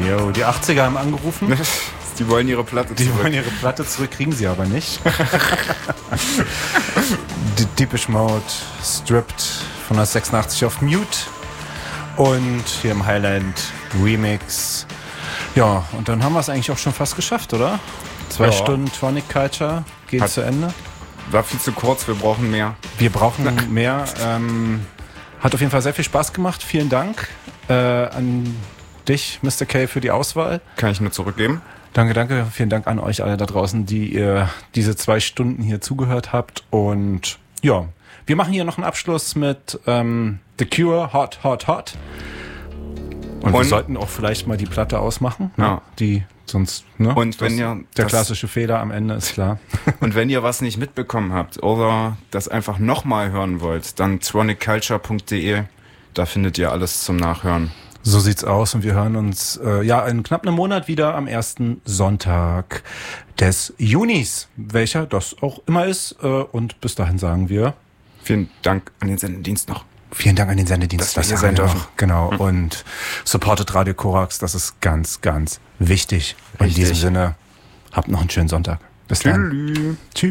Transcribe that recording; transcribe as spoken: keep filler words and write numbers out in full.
Jo, die achtziger haben angerufen. Die wollen ihre Platte Die zurück. wollen ihre Platte zurück, kriegen sie aber nicht. Die Depeche Mode, Stripped von der sechsundachtzig auf Mute. Und hier im Highland Remix. Ja, und dann haben wir es eigentlich auch schon fast geschafft, oder? Zwei Ja. Stunden Tronic Culture geht Hat- zu Ende. War viel zu kurz, wir brauchen mehr. Wir brauchen mehr. Ähm, hat auf jeden Fall sehr viel Spaß gemacht. Vielen Dank äh, an dich, Mister K, für die Auswahl. Kann ich nur zurückgeben. Danke, danke. Vielen Dank an euch alle da draußen, die ihr diese zwei Stunden hier zugehört habt. Und ja, wir machen hier noch einen Abschluss mit ähm, The Cure, Hot, Hot, Hot. Und, wir Und- sollten auch vielleicht mal die Platte ausmachen. Ne? Ja. Die sonst, ne? Und wenn das, ihr der das- klassische Fehler am Ende ist klar. Und wenn ihr was nicht mitbekommen habt oder das einfach nochmal hören wollt, dann tronic culture punkt de. Da findet ihr alles zum Nachhören. So sieht's aus und wir hören uns äh, ja in knapp einem Monat wieder am ersten Sonntag des Junis, welcher das auch immer ist. Äh, und bis dahin sagen wir Vielen Dank an den Sendedienst noch. vielen Dank an den Sendedienst, Dass wir hier sagen sein wir dürfen. noch. Genau. Und supportet Radio Korax, das ist ganz, ganz wichtig. In Richtig. diesem Sinne, habt noch einen schönen Sonntag. Bis dann. Tschüss. Tschüss.